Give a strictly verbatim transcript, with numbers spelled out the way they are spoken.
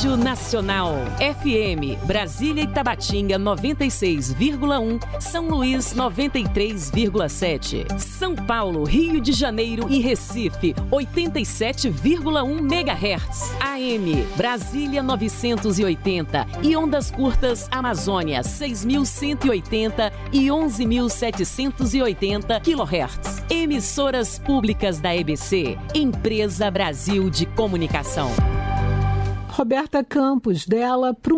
Rádio Nacional. F M, Brasília e Tabatinga noventa e seis vírgula um, São Luís noventa e três vírgula sete. São Paulo, Rio de Janeiro e Recife oitenta e sete vírgula um megahertz. A M, Brasília novecentos e oitenta e ondas curtas Amazônia seis mil cento e oitenta e onze mil setecentos e oitenta quilohertz. Emissoras públicas da E B C, Empresa Brasil de Comunicação. Roberta Campos, dela pro